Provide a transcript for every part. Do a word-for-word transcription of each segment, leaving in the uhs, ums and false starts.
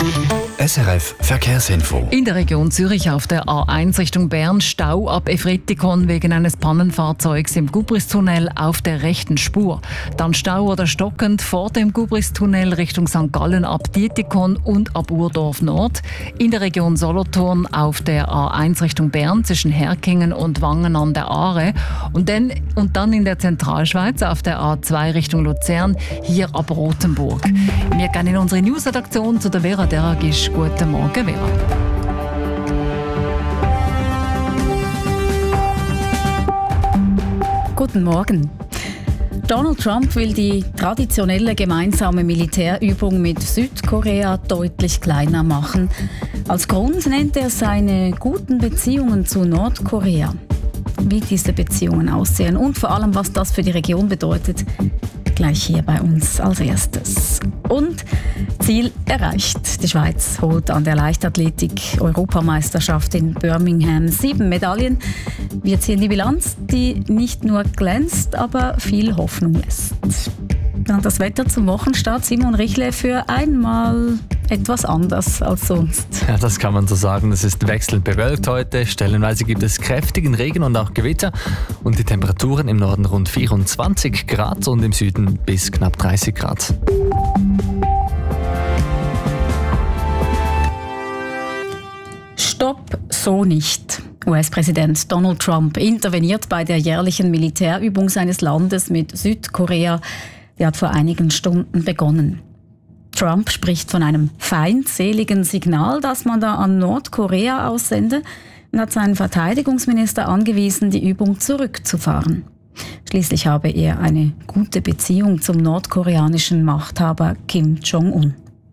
S R F Verkehrsinfo. In der Region Zürich auf der A eins Richtung Bern Stau ab Efretikon wegen eines Pannenfahrzeugs im Gubristunnel auf der rechten Spur. Dann Stau oder stockend vor dem Gubristunnel Richtung Sankt Gallen ab Dietikon und ab Urdorf Nord. In der Region Solothurn auf der A eins Richtung Bern zwischen Herkingen und Wangen an der Aare. Und dann, und dann in der Zentralschweiz auf der A zwei Richtung Luzern, hier ab Rothenburg. Wir gehen in unsere Newsredaktion zu der Vera Deragisch. Guten Morgen, Vera. Guten Morgen. Donald Trump will die traditionelle gemeinsame Militärübung mit Südkorea deutlich kleiner machen. Als Grund nennt er seine guten Beziehungen zu Nordkorea. Wie diese Beziehungen aussehen und vor allem, was das für die Region bedeutet, gleich hier bei uns als erstes. Und Ziel erreicht. Die Schweiz holt an der Leichtathletik-Europameisterschaft in Birmingham sieben Medaillen. Wir ziehen die Bilanz, die nicht nur glänzt, aber viel Hoffnung lässt. Und das Wetter zum Wochenstart, Simon Richle, für einmal etwas anders als sonst. Ja, das kann man so sagen. Es ist wechselnd bewölkt heute. Stellenweise gibt es kräftigen Regen und auch Gewitter. Und die Temperaturen im Norden rund vierundzwanzig Grad und im Süden bis knapp dreißig Grad. Stopp, so nicht. U S-Präsident Donald Trump interveniert bei der jährlichen Militärübung seines Landes mit Südkorea. Die hat vor einigen Stunden begonnen. Trump spricht von einem feindseligen Signal, das man da an Nordkorea aussende, und hat seinen Verteidigungsminister angewiesen, die Übung zurückzufahren. Schließlich habe er eine gute Beziehung zum nordkoreanischen Machthaber Kim Jong-un.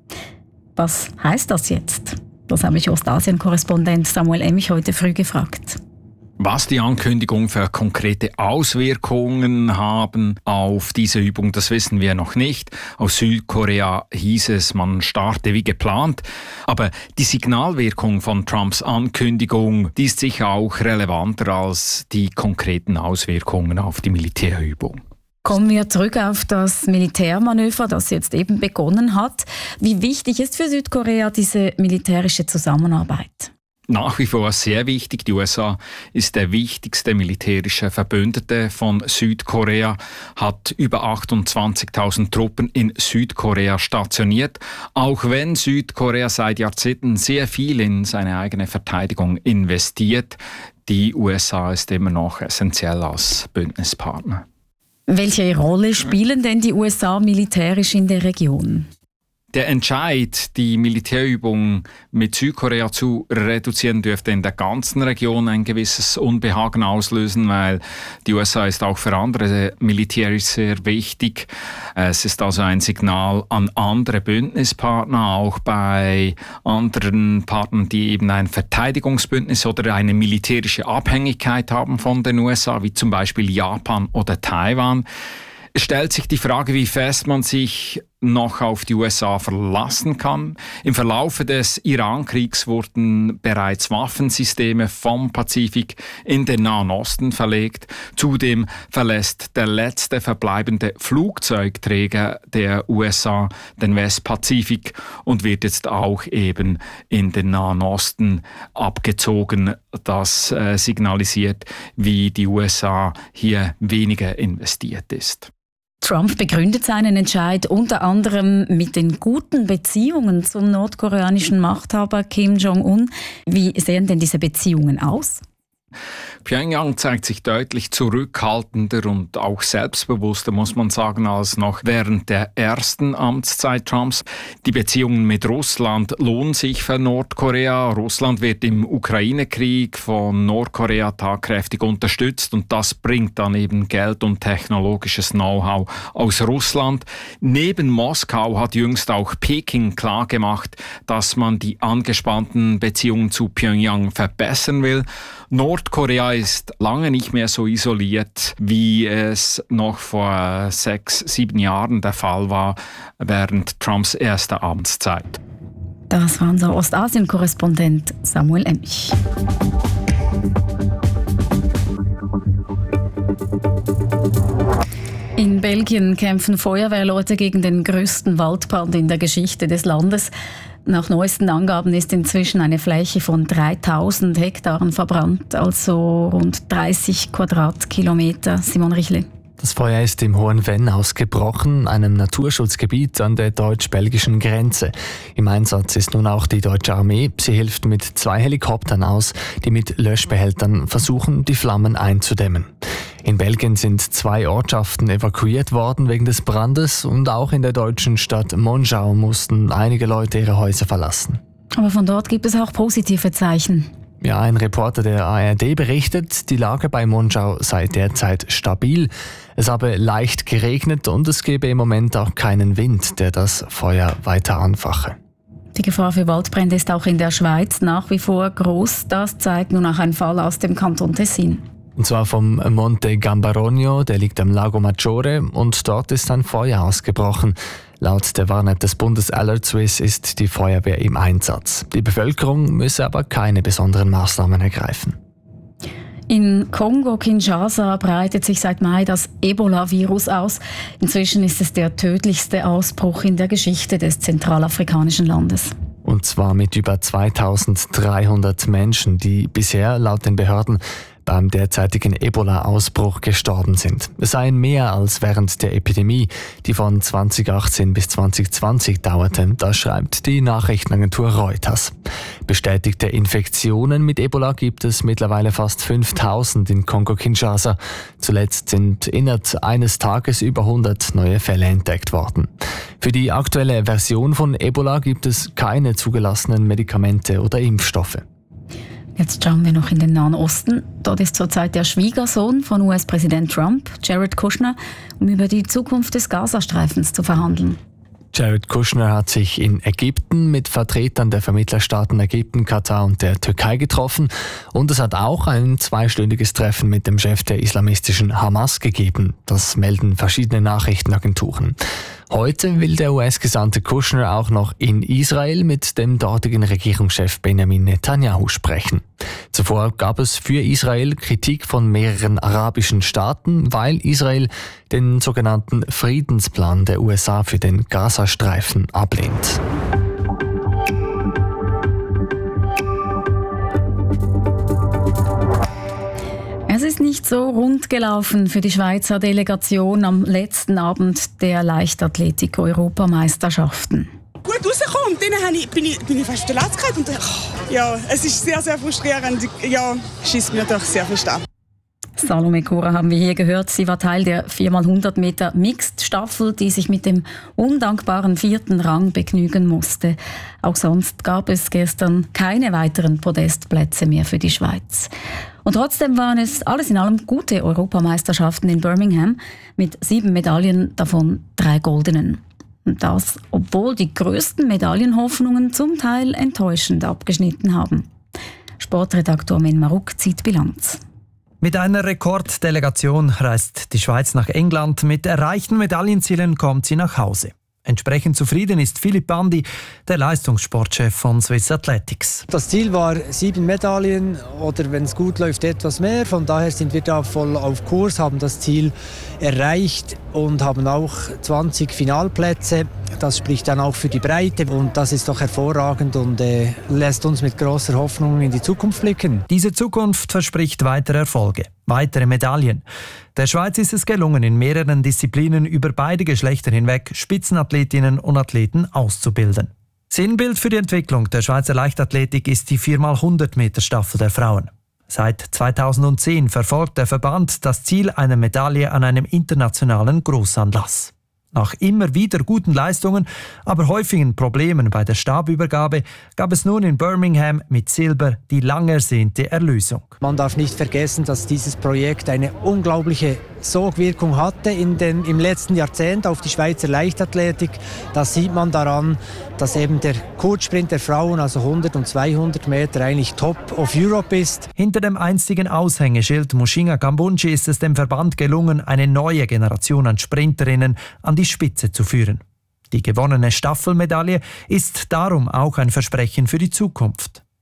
Was heißt das jetzt? Das habe ich Ostasien-Korrespondent Samuel Emich heute früh gefragt. Was die Ankündigung für konkrete Auswirkungen haben auf diese Übung, das wissen wir noch nicht. Aus Südkorea hieß es, man starte wie geplant. Aber die Signalwirkung von Trumps Ankündigung, die ist sicher auch relevanter als die konkreten Auswirkungen auf die Militärübung. Kommen wir zurück auf das Militärmanöver, das jetzt eben begonnen hat. Wie wichtig ist für Südkorea diese militärische Zusammenarbeit? Nach wie vor sehr wichtig. Die U S A ist der wichtigste militärische Verbündete von Südkorea, hat über achtundzwanzigtausend Truppen in Südkorea stationiert, auch wenn Südkorea seit Jahrzehnten sehr viel in seine eigene Verteidigung investiert. Die U S A ist immer noch essentiell als Bündnispartner. Welche Rolle spielen denn die U S A militärisch in der Region? Der Entscheid, die Militärübung mit Südkorea zu reduzieren, dürfte in der ganzen Region ein gewisses Unbehagen auslösen, weil die U S A ist auch für andere militärisch sehr wichtig. Es ist also ein Signal an andere Bündnispartner, auch bei anderen Partnern, die eben ein Verteidigungsbündnis oder eine militärische Abhängigkeit haben von den U S A, wie zum Beispiel Japan oder Taiwan. Es stellt sich die Frage, wie fest man sich noch auf die U S A verlassen kann. Im Verlaufe des Iran-Kriegs wurden bereits Waffensysteme vom Pazifik in den Nahen Osten verlegt. Zudem verlässt der letzte verbleibende Flugzeugträger der U S A den Westpazifik und wird jetzt auch eben in den Nahen Osten abgezogen. Das äh, signalisiert, wie die U S A hier weniger investiert ist. Trump begründet seinen Entscheid unter anderem mit den guten Beziehungen zum nordkoreanischen Machthaber Kim Jong-un. Wie sehen denn diese Beziehungen aus? Pyongyang zeigt sich deutlich zurückhaltender und auch selbstbewusster, muss man sagen, als noch während der ersten Amtszeit Trumps. Die Beziehungen mit Russland lohnen sich für Nordkorea. Russland wird im Ukraine-Krieg von Nordkorea tatkräftig unterstützt und das bringt dann eben Geld und technologisches Know-how aus Russland. Neben Moskau hat jüngst auch Peking klargemacht, dass man die angespannten Beziehungen zu Pyongyang verbessern will. Nordkorea ist lange nicht mehr so isoliert, wie es noch vor sechs, sieben Jahren der Fall war, während Trumps erster Amtszeit. Das war unser Ostasien-Korrespondent Samuel Emich. In Belgien kämpfen Feuerwehrleute gegen den größten Waldbrand in der Geschichte des Landes. Nach neuesten Angaben ist inzwischen eine Fläche von dreitausend Hektaren verbrannt, also rund dreißig Quadratkilometer. Simon Richle. Das Feuer ist im Hohen Venn ausgebrochen, einem Naturschutzgebiet an der deutsch-belgischen Grenze. Im Einsatz ist nun auch die deutsche Armee. Sie hilft mit zwei Helikoptern aus, die mit Löschbehältern versuchen, die Flammen einzudämmen. In Belgien sind zwei Ortschaften evakuiert worden wegen des Brandes und auch in der deutschen Stadt Monschau mussten einige Leute ihre Häuser verlassen. Aber von dort gibt es auch positive Zeichen. Ja, ein Reporter der A R D berichtet, die Lage bei Monschau sei derzeit stabil. Es habe leicht geregnet und es gebe im Moment auch keinen Wind, der das Feuer weiter anfache. Die Gefahr für Waldbrände ist auch in der Schweiz nach wie vor groß. Das zeigt nun auch ein Fall aus dem Kanton Tessin. Und zwar vom Monte Gambarogno, der liegt am Lago Maggiore und dort ist ein Feuer ausgebrochen. Laut der Warn-App des Bundes Alert Swiss ist die Feuerwehr im Einsatz. Die Bevölkerung müsse aber keine besonderen Maßnahmen ergreifen. In Kongo-Kinshasa breitet sich seit Mai das Ebola-Virus aus. Inzwischen ist es der tödlichste Ausbruch in der Geschichte des zentralafrikanischen Landes. Und zwar mit über zweitausenddreihundert Menschen, die bisher laut den Behörden beim derzeitigen Ebola-Ausbruch gestorben sind. Es seien mehr als während der Epidemie, die von zweitausendachtzehn bis zweitausendzwanzig dauerte. Das schreibt die Nachrichtenagentur Reuters. Bestätigte Infektionen mit Ebola gibt es mittlerweile fast fünftausend in Kongo-Kinshasa. Zuletzt sind innerhalb eines Tages über hundert neue Fälle entdeckt worden. Für die aktuelle Version von Ebola gibt es keine zugelassenen Medikamente oder Impfstoffe. Jetzt schauen wir noch in den Nahen Osten. Dort ist zurzeit der Schwiegersohn von U S-Präsident Trump, Jared Kushner, um über die Zukunft des Gazastreifens zu verhandeln. Jared Kushner hat sich in Ägypten mit Vertretern der Vermittlerstaaten Ägypten, Katar und der Türkei getroffen. Und es hat auch ein zweistündiges Treffen mit dem Chef der islamistischen Hamas gegeben. Das melden verschiedene Nachrichtenagenturen. Heute will der U S-Gesandte Kushner auch noch in Israel mit dem dortigen Regierungschef Benjamin Netanyahu sprechen. Zuvor gab es für Israel Kritik von mehreren arabischen Staaten, weil Israel den sogenannten Friedensplan der U S A für den Gazastreifen ablehnt. Es ist nicht so rund gelaufen für die Schweizer Delegation am letzten Abend der Leichtathletik-Europameisterschaften. Gut rausgekommen, dann ich, bin, ich, bin ich fast auf der Latz gehalten. Und, ja, es ist sehr, sehr frustrierend. Ja, schießt mir doch sehr viel ab. Salome Kura haben wir hier gehört. Sie war Teil der vier mal hundert Meter Mixed-Staffel, die sich mit dem undankbaren vierten Rang begnügen musste. Auch sonst gab es gestern keine weiteren Podestplätze mehr für die Schweiz. Und trotzdem waren es alles in allem gute Europameisterschaften in Birmingham mit sieben Medaillen, davon drei goldenen. Und das, obwohl die größten Medaillenhoffnungen zum Teil enttäuschend abgeschnitten haben. Sportredaktor Men Maruk zieht Bilanz. Mit einer Rekorddelegation reist die Schweiz nach England. Mit erreichten Medaillenzielen kommt sie nach Hause. Entsprechend zufrieden ist Philipp Bandi, der Leistungssportchef von Swiss Athletics. Das Ziel war sieben Medaillen oder wenn es gut läuft etwas mehr. Von daher sind wir da voll auf Kurs, haben das Ziel erreicht und haben auch zwanzig Finalplätze. Das spricht dann auch für die Breite und das ist doch hervorragend und äh, lässt uns mit großer Hoffnung in die Zukunft blicken. Diese Zukunft verspricht weitere Erfolge, weitere Medaillen. Der Schweiz ist es gelungen, in mehreren Disziplinen über beide Geschlechter hinweg Spitzenathletinnen und Athleten auszubilden. Sinnbild für die Entwicklung der Schweizer Leichtathletik ist die vier mal hundert Meter Staffel der Frauen. Seit zweitausendzehn verfolgt der Verband das Ziel einer Medaille an einem internationalen Großanlass. Nach immer wieder guten Leistungen, aber häufigen Problemen bei der Stabübergabe gab es nun in Birmingham mit Silber die lang ersehnte Erlösung. Man darf nicht vergessen, dass dieses Projekt eine unglaubliche Sogwirkung hatte in den, im letzten Jahrzehnt auf die Schweizer Leichtathletik. Das sieht man daran, dass eben der Kurzsprint der Frauen, also hundert und zweihundert Meter, eigentlich Top of Europe ist. Hinter dem einstigen Aushängeschild Mushinga Kambunji ist es dem Verband gelungen, eine neue Generation an Sprinterinnen an die Spitze zu führen. Die gewonnene Staffelmedaille ist darum auch ein Versprechen für die Zukunft.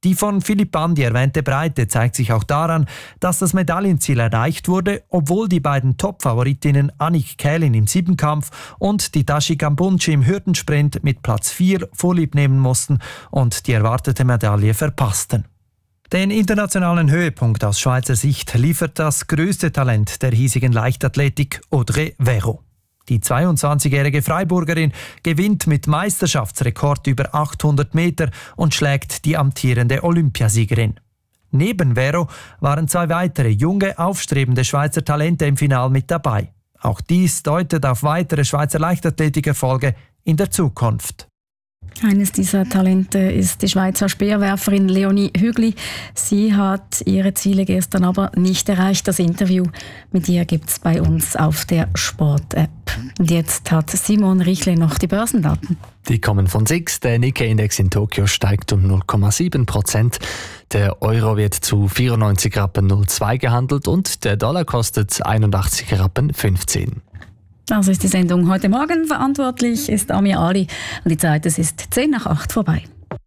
Die von Philipp Bandi erwähnte Breite zeigt sich auch daran, dass das Medaillenziel erreicht wurde, obwohl die beiden Top-Favoritinnen Annick Kählin im Siebenkampf und die Tashi Kambunchi im Hürdensprint mit Platz vier Vorlieb nehmen mussten und die erwartete Medaille verpassten. Den internationalen Höhepunkt aus Schweizer Sicht liefert das größte Talent der hiesigen Leichtathletik, Audrey Verreau. Die zweiundzwanzigjährige Freiburgerin gewinnt mit Meisterschaftsrekord über achthundert Meter und schlägt die amtierende Olympiasiegerin. Neben Verreau waren zwei weitere junge, aufstrebende Schweizer Talente im Finale mit dabei. Auch dies deutet auf weitere Schweizer Leichtathletikerfolge in der Zukunft. Eines dieser Talente ist die Schweizer Speerwerferin Leonie Hügli. Sie hat ihre Ziele gestern aber nicht erreicht. Das Interview mit ihr gibt es bei uns auf der Sport-App. Und jetzt hat Simon Richle noch die Börsendaten. Die kommen von S I X. Der Nikkei-Index in Tokio steigt um null Komma sieben Prozent. Der Euro wird zu vierundneunzig Rappen null zwei gehandelt und der Dollar kostet einundachtzig Rappen fünfzehn. Das ist die Sendung heute Morgen. Verantwortlich ist Amir Ali. Und die Zeit, es ist zehn nach acht vorbei.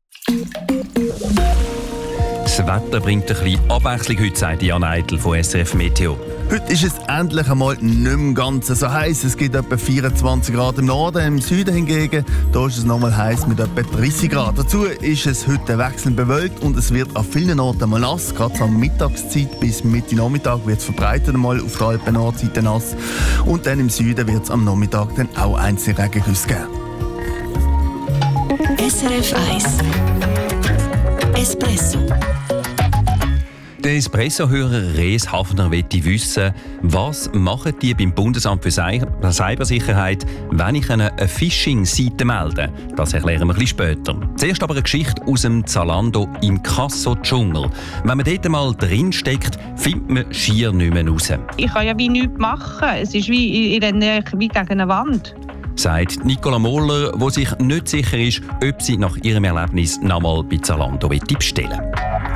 Das Wetter bringt ein bisschen Abwechslung heute, sagt Jan Eitel von S R F Meteo. Heute ist es endlich einmal nicht mehr ganz so heiß. Es gibt etwa vierundzwanzig Grad im Norden, im Süden hingegen da ist es nochmal heiß mit etwa dreißig Grad. Dazu ist es heute wechselnd bewölkt und es wird an vielen Orten mal nass. Gerade zur Mittagszeit bis Mitte Nachmittag wird es verbreitet einmal auf der Alpen-Nordseite nass. Und dann im Süden wird es am Nachmittag dann auch einzelne Regengüsse geben. S R F eins Espresso. Der Espresso-Hörer Rees Hafner möchte wissen, was machen die beim Bundesamt für Cybersicherheit, wenn ich eine Phishing-Seite melde. Das erklären wir ein bisschen später. Zuerst aber eine Geschichte aus dem Zalando Inkasso-Dschungel. Wenn man dort mal drinsteckt, findet man schier nicht mehr raus. Ich kann ja wie nichts machen. Es ist wie, ich renne wie gegen eine Wand. Sagt Nicola Mohler, die sich nicht sicher ist, ob sie nach ihrem Erlebnis nochmal bei Zalando bestellen will.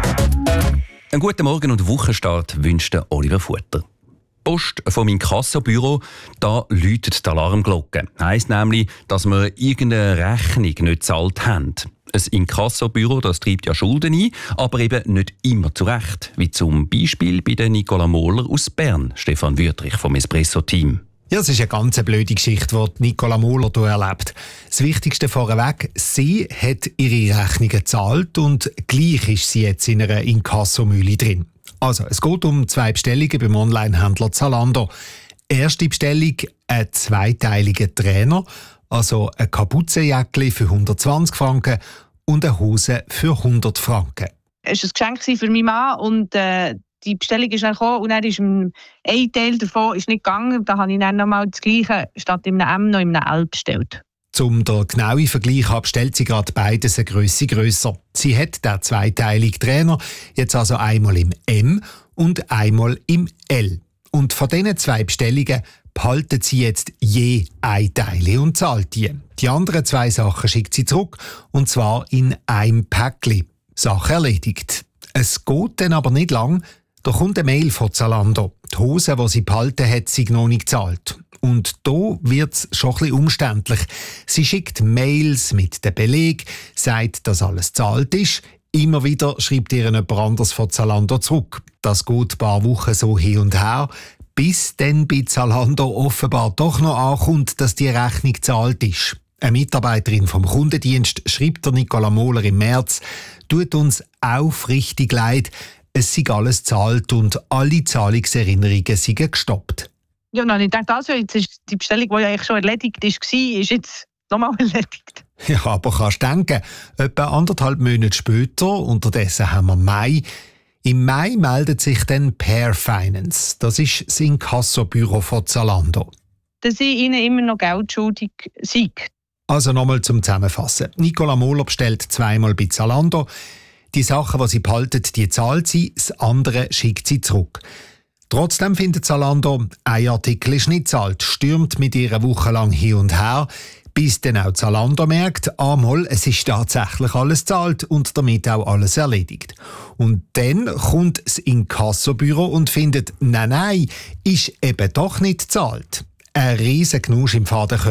Einen guten Morgen und Wochenstart wünscht Oliver Futter. Post vom Inkassobüro, da läutet die Alarmglocke. Heisst nämlich, dass wir irgendeine Rechnung nicht gezahlt haben. Ein Inkassobüro, das treibt ja Schulden ein, aber eben nicht immer zurecht. Wie zum Beispiel bei der Nicola Mohler aus Bern, Stefan Wüthrich vom Espresso-Team. Ja, es ist eine ganz blöde Geschichte, die Nicola Mohler hier erlebt. Das Wichtigste vorweg, sie hat ihre Rechnungen gezahlt und gleich ist sie jetzt in einer Inkassomühle drin. Also, es geht um zwei Bestellungen beim Onlinehändler Zalando. Erste Bestellung, ein zweiteiliger Trainer, also ein Kapuzenjäckli für hundertzwanzig Franken und eine Hose für hundert Franken. Es war ein Geschenk für meinen Mann und äh die Bestellung ist dann gekommen und dann ist ein Teil davon ist nicht gegangen. Da habe ich dann nochmal das Gleiche statt in einem M noch in einem L bestellt. Zum den genauen Vergleich ab stellt sie gerade beides eine Grösse grösser. Sie hat den zweiteiligen Trainer jetzt also einmal im M und einmal im L. Und von diesen zwei Bestellungen behalten sie jetzt je ein Teil und zahlt die. Die anderen zwei Sachen schickt sie zurück und zwar in einem Päckchen. Sache erledigt. Es geht dann aber nicht lang. Da kommt eine Mail von Zalando. Die Hose, die sie behalten hat, sind noch nicht gezahlt. Und da wird es schon ein bisschen umständlich. Sie schickt Mails mit dem Beleg, sagt, dass alles gezahlt ist. Immer wieder schreibt ihr jemand anderes von Zalando zurück. Das geht ein paar Wochen so hin und her, bis dann bei Zalando offenbar doch noch ankommt, dass die Rechnung gezahlt ist. Eine Mitarbeiterin vom Kundendienst schreibt der Nicola Mohler im März, tut uns aufrichtig leid, es sei alles gezahlt und alle Zahlungserinnerungen seien gestoppt. Ja, und dann habe ich gedacht, also, jetzt ist die Bestellung, die ja eigentlich schon erledigt war, ist jetzt nochmal erledigt. Ja, aber kannst du denken, etwa anderthalb Monate später, unterdessen haben wir Mai, im Mai meldet sich dann Pair Finance. Das ist das Inkassobüro von Zalando. Dass ich ihnen immer noch Geld schuldig sei. Also nochmal zum Zusammenfassen. Nicola Mohler bestellt zweimal bei Zalando. Die Sachen, die sie behalten, die zahlt sie, das andere schickt sie zurück. Trotzdem findet Zalando, ein Artikel ist nicht gezahlt, stürmt mit ihr wochenlang hin und her, bis dann auch Zalando merkt, einmal, es ist tatsächlich alles gezahlt und damit auch alles erledigt. Und dann kommt das Inkassobüro und findet, nein, nein, ist eben doch nicht gezahlt. Ein riesen Knusch im Fadenkörbli.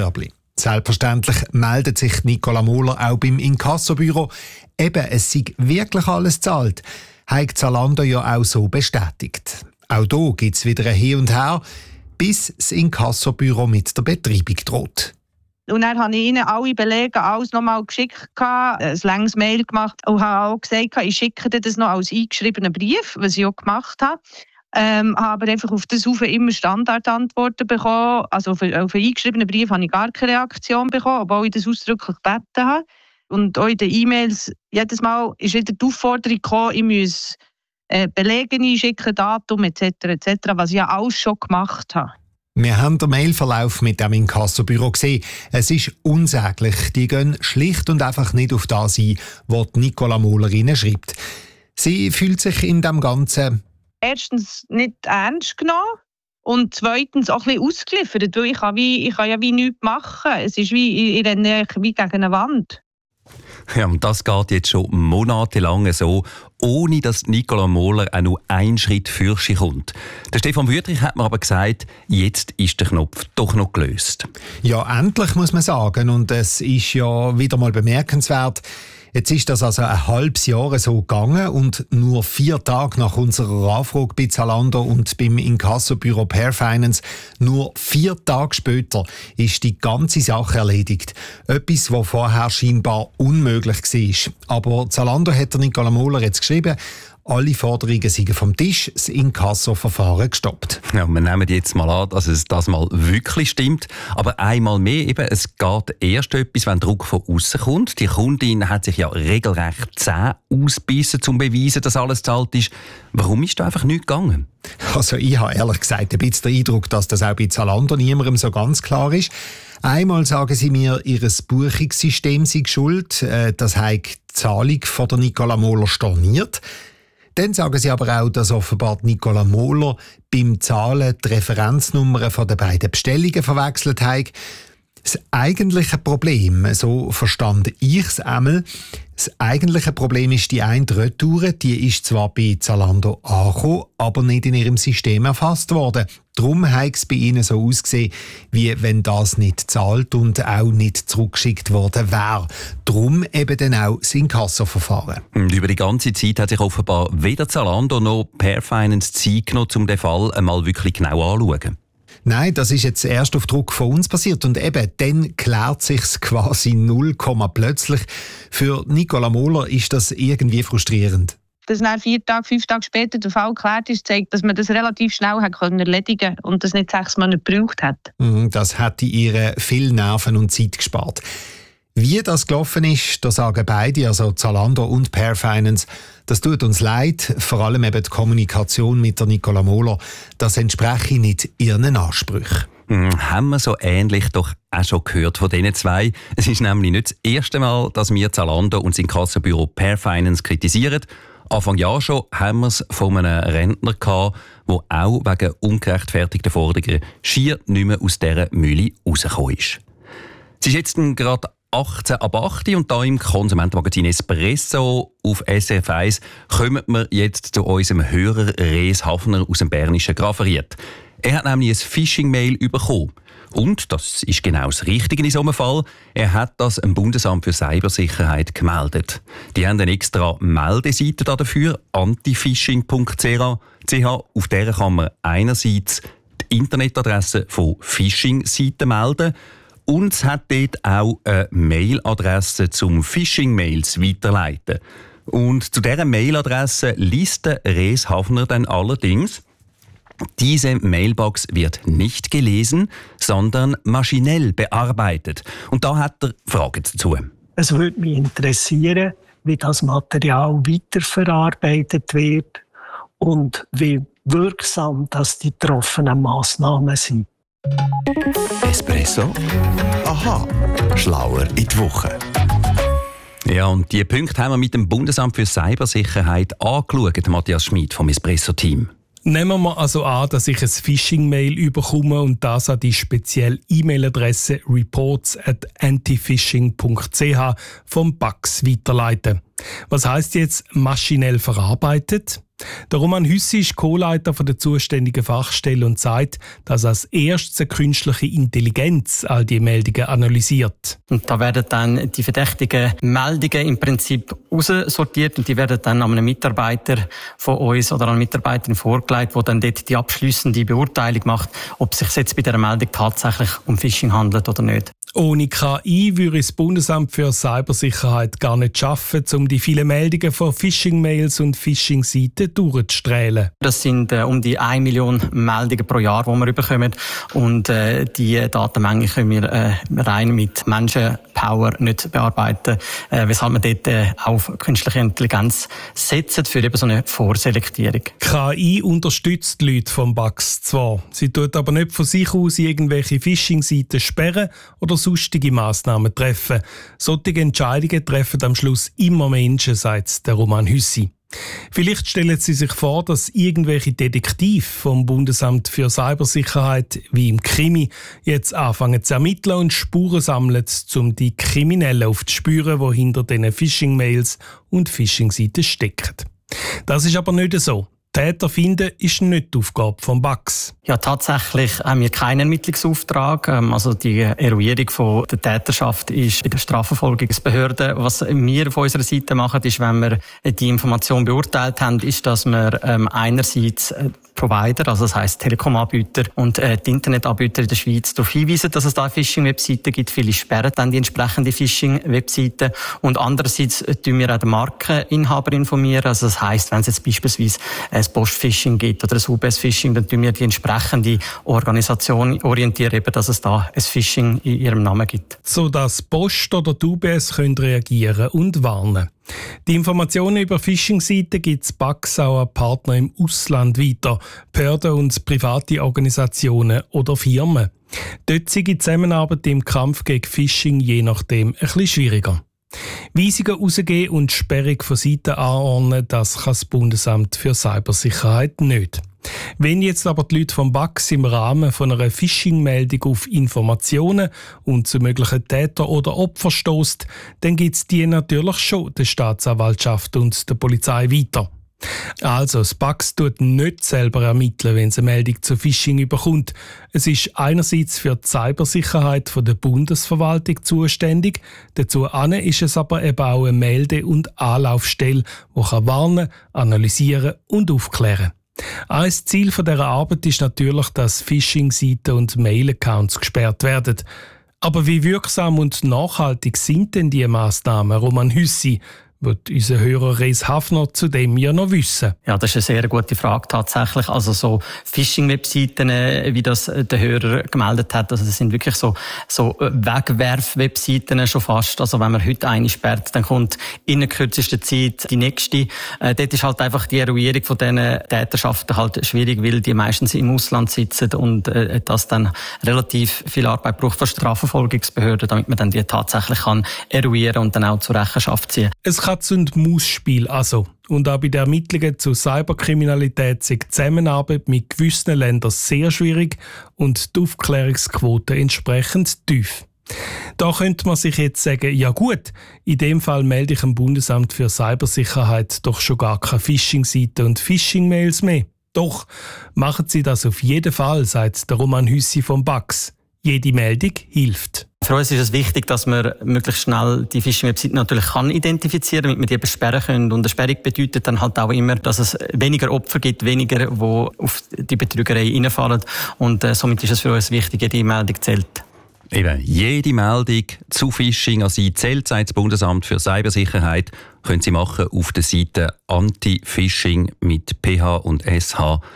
Selbstverständlich meldet sich Nicola Mohler auch beim Inkassobüro. Eben, es sei wirklich alles gezahlt, hat Zalando ja auch so bestätigt. Auch hier gibt es wieder ein Hin und Her, bis das Inkassobüro mit der Betreibung droht. Und dann habe ich ihnen alle Belege alles nochmal geschickt, ein langes Mail gemacht und habe auch gesagt, ich schicke dir das noch als eingeschriebenen Brief, was ich auch gemacht habe. Ähm, habe aber einfach auf das auf immer Standardantworten bekommen. Also auf, auf einen eingeschriebenen Brief habe ich gar keine Reaktion bekommen, obwohl ich das ausdrücklich gebeten habe. Und auch in den E-Mails, jedes Mal ist wieder die Aufforderung gekommen, ich muss äh, Belege einschicken, Datum et cetera et cetera, was ich ja alles schon gemacht habe. Wir haben den Mailverlauf mit dem Inkassobüro gesehen. Es ist unsäglich. Die gehen schlicht und einfach nicht auf das ein, was Nicola Mohler ihnen schreibt. Sie fühlt sich in dem Ganzen erstens nicht ernst genommen und zweitens auch ein bisschen ausgeliefert, weil ich kann, wie, ich kann ja wie nichts machen. Es ist wie, ich renne wie gegen eine Wand. Ja, und das geht jetzt schon monatelang so, ohne dass Nicola Mohler auch nur einen Schritt für sich kommt. Der Stefan Wüthrich hat mir aber gesagt, jetzt ist der Knopf doch noch gelöst. Ja, endlich muss man sagen. Und es ist ja wieder mal bemerkenswert. Jetzt ist das also ein halbes Jahr so gegangen und nur vier Tage nach unserer Anfrage bei Zalando und beim Inkassobüro Pair Finance, nur vier Tage später, ist die ganze Sache erledigt. Etwas, was vorher scheinbar unmöglich war. Aber Zalando hat Nicola Mohler jetzt geschrieben, alle Forderungen sind vom Tisch, das Inkasso-Verfahren gestoppt. Ja, wir nehmen jetzt mal an, dass es das mal wirklich stimmt. Aber einmal mehr, eben, es geht erst etwas, wenn Druck von außen kommt. Die Kundin hat sich ja regelrecht zäh ausgebissen, um zu beweisen, dass alles zahlt ist. Warum ist da einfach nichts gegangen? Also ich habe ehrlich gesagt ein bisschen den Eindruck, dass das auch bei Zalando niemandem so ganz klar ist. Einmal sagen sie mir, ihr Buchungssystem sei schuld, das hat die Zahlung von der Nicola Mohler storniert. Dann sagen sie aber auch, dass offenbar Nicola Mohler beim Zahlen die Referenznummern von den beiden Bestellungen verwechselt hat. Das eigentliche Problem, so verstand ich es einmal, das eigentliche Problem ist die eine Retour, die ist zwar bei Zalando angekommen, aber nicht in ihrem System erfasst worden. Darum hat es bei ihnen so ausgesehen, wie wenn das nicht zahlt und auch nicht zurückgeschickt worden wäre. Darum eben dann auch das Inkassoverfahren. Und über die ganze Zeit hat sich offenbar weder Zalando noch Pair Finance Zeit genommen, um den Fall einmal wirklich genau anzuschauen. Nein, das ist jetzt erst auf Druck von uns passiert und eben dann klärt sich's quasi null Komma plötzlich. Für Nicola Mohler ist das irgendwie frustrierend. Dass nach vier Tage, fünf Tage später der Fall geklärt ist, zeigt, dass man das relativ schnell hat können erledigen und das nicht sechs Monate gebraucht hat. Das hätte ihr viel Nerven und Zeit gespart. Wie das gelaufen ist, da sagen beide, also Zalando und Pair Finance, das tut uns leid, vor allem eben die Kommunikation mit der Nicola Mohler, das entspreche nicht ihren Ansprüchen. Hm, haben wir so ähnlich doch auch schon gehört von diesen zwei. Es ist nämlich nicht das erste Mal, dass wir Zalando und das Inkassobüro Pair Finance kritisieren. Anfang Jahr schon haben wir es von einem Rentner gehabt, der auch wegen ungerechtfertigter Forderungen schier nicht mehr aus dieser Mühle rausgekommen ist. Es ist jetzt gerade achtzehn ab acht und da im Konsumentenmagazin Espresso auf S R F eins kommen wir jetzt zu unserem Hörer Res Hafner aus dem bernischen Grafenried. Er hat nämlich ein Phishing-Mail bekommen. Und, das ist genau das Richtige in so einem Fall, er hat das dem Bundesamt für Cybersicherheit gemeldet. Die haben eine extra Meldeseite dafür, antifishing punkt c h. Auf der kann man einerseits die Internetadresse von Phishing-Seiten melden, und es hat dort auch eine Mailadresse zum Phishing-Mails weiterleiten. Und zu dieser Mailadresse liest der Res Hafner dann allerdings: Diese Mailbox wird nicht gelesen, sondern maschinell bearbeitet. Und da hat er Fragen dazu. Es würde mich interessieren, wie das Material weiterverarbeitet wird und wie wirksam das die getroffenen Massnahmen sind. Espresso? Aha, schlauer in die Woche. Ja, und diese Punkte haben wir mit dem Bundesamt für Cybersicherheit angeschaut, Matthias Schmid vom Espresso-Team. Nehmen wir also an, dass ich ein Phishing-Mail überkomme und das an die spezielle E-Mail-Adresse reports at antifishing punkt c h vom B A X weiterleite. Was heisst jetzt maschinell verarbeitet? Der Roman Hüssi ist Co-Leiter der zuständigen Fachstelle und sagt, dass als erstes eine künstliche Intelligenz all die Meldungen analysiert. Und da werden dann die verdächtigen Meldungen im Prinzip aussortiert und die werden dann an einen Mitarbeiter von uns oder an eine Mitarbeiterin vorgelegt, die dann dort die abschliessende Beurteilung macht, ob es sich jetzt bei dieser Meldung tatsächlich um Phishing handelt oder nicht. Ohne K I würde das Bundesamt für Cybersicherheit gar nicht schaffen, um die vielen Meldungen von Phishing-Mails und Phishing-Seiten durchzustrählen. Das sind äh, um die eine Million Meldungen pro Jahr, die wir bekommen. Und äh, die Datenmenge können wir äh, rein mit Menschenpower nicht bearbeiten, äh, weshalb wir dort äh, auf künstliche Intelligenz setzen für eben so eine Vorselektierung. K I unterstützt die Leute vom B A K S zwar, sie tut aber nicht von sich aus irgendwelche Phishing-Seiten sperren oder sonstige Massnahmen treffen. Solche Entscheidungen treffen am Schluss immer Menschen, sagt der Roman Hüssi. Vielleicht stellen Sie sich vor, dass irgendwelche Detektive vom Bundesamt für Cybersicherheit wie im Krimi jetzt anfangen zu ermitteln und Spuren sammeln, um die Kriminellen aufzuspüren, die hinter diesen Phishing-Mails und Phishing-Seiten stecken. Das ist aber nicht so. Täter finden ist nicht die Aufgabe vom B A K S. Ja, tatsächlich haben wir keinen Ermittlungsauftrag. Also die Eruierung von der Täterschaft ist bei der Strafverfolgungsbehörde. Was wir von unserer Seite machen, ist, wenn wir die Information beurteilt haben, ist, dass wir ähm, einerseits Provider, also das heisst Telekom-Anbieter und äh, die Internetanbieter in der Schweiz darauf hinweisen, dass es da Phishing-Webseiten gibt. Viele sperren dann die entsprechende Phishing-Webseiten. Und andererseits äh, tun wir auch den Markeninhaber informieren. Also das heisst, wenn es jetzt beispielsweise ein Post-Phishing gibt oder ein U B S-Phishing, dann tun wir die entsprechende Organisation orientieren, eben, dass es da ein Phishing in ihrem Namen gibt. Sodass Post oder die U B S können reagieren und warnen. Die Informationen über Phishing-Seiten gibt das B A K S auch an Partner im Ausland weiter, Behörden und private Organisationen oder Firmen. Dort sei die Zusammenarbeit im Kampf gegen Phishing je nachdem ein bisschen schwieriger. Weisungen rausgeben und Sperrung von Seiten anordnen, das kann das Bundesamt für Cybersicherheit nicht. Wenn jetzt aber die Leute vom B A K S im Rahmen von einer Phishing-Meldung auf Informationen und zu möglichen Täter oder Opfern stößt, dann gibt es die natürlich schon der Staatsanwaltschaft und der Polizei weiter. Also, das B A K S tut nicht selber ermitteln, wenn es eine Meldung zu Phishing überkommt. Es ist einerseits für die Cybersicherheit von der Bundesverwaltung zuständig, dazu ist es aber eben auch eine Melde- und Anlaufstelle, die kann warnen, analysieren und aufklären. Ein Ziel dieser Arbeit ist natürlich, dass Phishing-Seiten und Mail-Accounts gesperrt werden. Aber wie wirksam und nachhaltig sind denn diese Massnahmen, Roman Hüssi? Wird unser Hörer Reis Hafner zu dem ja noch wissen? Ja, das ist eine sehr gute Frage tatsächlich. Also so Phishing-Webseiten, wie das der Hörer gemeldet hat, also das sind wirklich so, so Wegwerf-Webseiten schon fast. Also wenn man heute eine sperrt, dann kommt in kürzester Zeit die nächste. Äh, dort ist halt einfach die Eruierung von diesen Täterschaften halt schwierig, weil die meistens im Ausland sitzen und äh, das dann relativ viel Arbeit braucht von Strafverfolgungsbehörden, damit man dann die tatsächlich kann eruieren und dann auch zur Rechenschaft ziehen. Es Katz- und Maus-Spiel also. Und auch bei den Ermittlungen zu Cyberkriminalität ist die Zusammenarbeit mit gewissen Ländern sehr schwierig und die Aufklärungsquote entsprechend tief. Da könnte man sich jetzt sagen, ja gut, in dem Fall melde ich dem Bundesamt für Cybersicherheit doch schon gar keine Phishing-Seiten und Phishing-Mails mehr. Doch, machen Sie das auf jeden Fall, sagt der Roman Hüssi vom B A K S. Jede Meldung hilft. Für uns ist es wichtig, dass man möglichst schnell die Phishing-Webseiten natürlich kann identifizieren, damit wir die eben sperren können. Und eine Sperrung bedeutet dann halt auch immer, dass es weniger Opfer gibt, weniger, die auf die Betrügerei reinfallen. Und äh, somit ist es für uns wichtig, jede Meldung zählt. Eben, jede Meldung zu Phishing an Sie zählt, sagt das Bundesamt für Cybersicherheit, können Sie machen auf der Seite anti-phishing mit ph und sh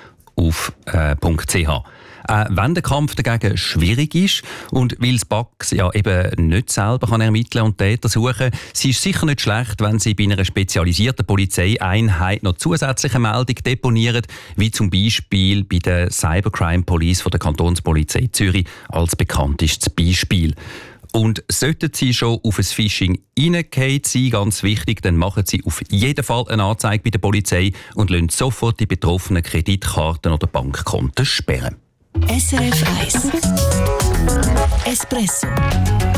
auf äh, .ch. Äh, wenn der Kampf dagegen schwierig ist und weil das B A K S ja eben nicht selber kann ermitteln und Täter suchen, es ist sicher nicht schlecht, wenn Sie bei einer spezialisierten Polizeieinheit noch zusätzliche Meldungen deponieren, wie zum Beispiel bei der Cybercrime Police von der Kantonspolizei Zürich als bekanntestes Beispiel. Und sollten Sie schon auf ein Phishing reingefallen sein, ganz wichtig, dann machen Sie auf jeden Fall eine Anzeige bei der Polizei und lassen sofort die betroffenen Kreditkarten oder Bankkonten sperren. S R F eins Espresso